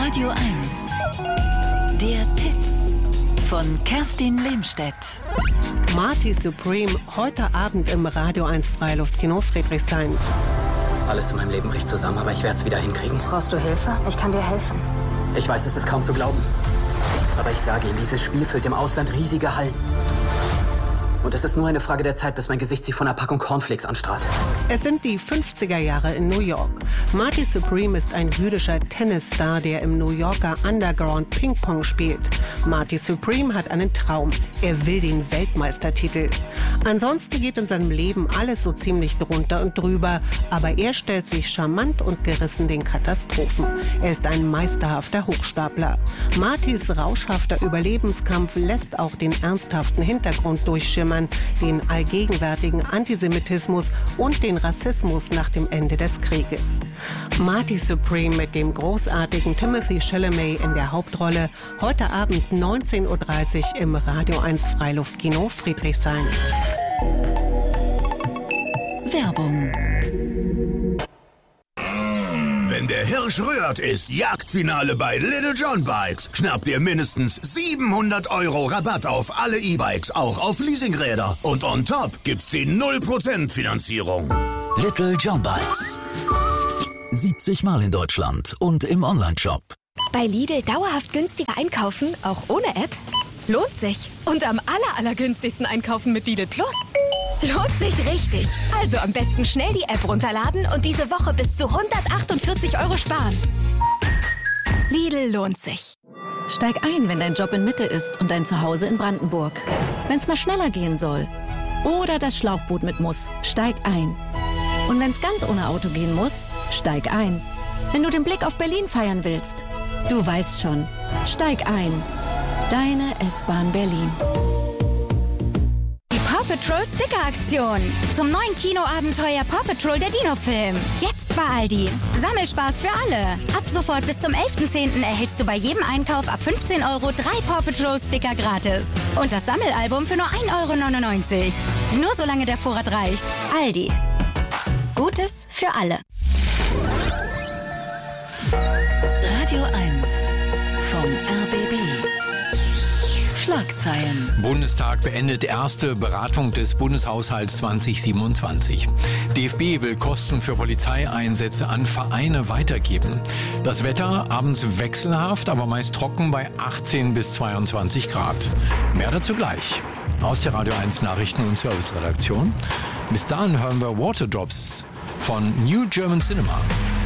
Radio 1. Der Tipp von Kerstin Lehmstedt. Marty Supreme, heute Abend im Radio 1 Freiluftkino Friedrichshain. Alles in meinem Leben bricht zusammen, aber ich werde es wieder hinkriegen. Brauchst du Hilfe? Ich kann dir helfen. Ich weiß, es ist kaum zu glauben. Aber ich sage Ihnen, dieses Spiel füllt im Ausland riesige Hallen. Und es ist nur eine Frage der Zeit, bis mein Gesicht sie von einer Packung Cornflakes anstrahlt. Es sind die 50er Jahre in New York. Marty Supreme ist ein jüdischer Tennisstar, der im New Yorker Underground Ping-Pong spielt. Marty Supreme hat einen Traum. Er will den Weltmeistertitel. Ansonsten geht in seinem Leben alles so ziemlich drunter und drüber. Aber er stellt sich charmant und gerissen den Katastrophen. Er ist ein meisterhafter Hochstapler. Martys rauschhafter Überlebenskampf lässt auch den ernsthaften Hintergrund durchschimmern, den allgegenwärtigen Antisemitismus und den Rassismus nach dem Ende des Krieges. Marty Supreme mit dem großartigen Timothée Chalamet in der Hauptrolle, heute Abend 19:30 Uhr im Radio 1 Freiluftkino Friedrichshain. Werbung. Wenn der Hirsch rührt, ist Jagdfinale bei Little John Bikes. Schnappt ihr mindestens 700 € Rabatt auf alle E-Bikes, auch auf Leasingräder. Und on top gibt's die 0% Finanzierung. Little John Bikes. 70 Mal in Deutschland und im Onlineshop. Bei Lidl dauerhaft günstiger einkaufen, auch ohne App? Lohnt sich. Und am allergünstigsten einkaufen mit Lidl Plus. Lohnt sich richtig. Also am besten schnell die App runterladen und diese Woche bis zu 148 € sparen. Lidl lohnt sich. Steig ein, wenn dein Job in Mitte ist und dein Zuhause in Brandenburg. Wenn es mal schneller gehen soll oder das Schlauchboot mit muss, steig ein. Und wenn es ganz ohne Auto gehen muss, steig ein. Wenn du den Blick auf Berlin feiern willst, du weißt schon, steig ein. Deine S-Bahn Berlin. Paw Patrol Sticker-Aktion. Zum neuen Kinoabenteuer Paw Patrol der Dino-Film. Jetzt bei Aldi. Sammelspaß für alle. Ab sofort bis zum 11.10. erhältst du bei jedem Einkauf ab 15 € 3 Paw Patrol Sticker gratis. Und das Sammelalbum für nur 1,99 €. Nur solange der Vorrat reicht. Aldi. Gutes für alle. Radio 1 vom RBB. Schlagzeilen. Bundestag beendet erste Beratung des Bundeshaushalts 2027. DFB will Kosten für Polizeieinsätze an Vereine weitergeben. Das Wetter abends wechselhaft, aber meist trocken bei 18 bis 22 Grad. Mehr dazu gleich aus der Radio 1 Nachrichten- und Serviceredaktion. Bis dahin hören wir Waterdrops von New German Cinema.